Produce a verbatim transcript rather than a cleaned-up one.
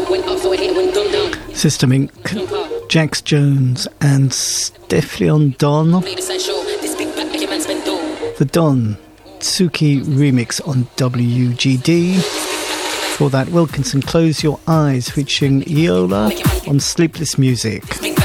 System Incorporated, Jax Jones and Stefflon Don. The Don Tsuki remix on W G D. For that, Wilkinson, Close Your Eyes featuring Eola on Sleepless Music.